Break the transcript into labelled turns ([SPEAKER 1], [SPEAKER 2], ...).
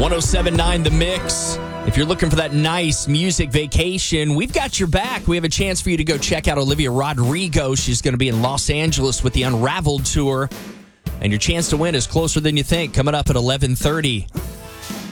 [SPEAKER 1] 107.9 The Mix. If you're looking for that nice music vacation, we've got your back. We have a chance for you to go check out Olivia Rodrigo. She's going to be in Los Angeles with the Unraveled Tour. And your chance to win is closer than you think. Coming up at 11:30.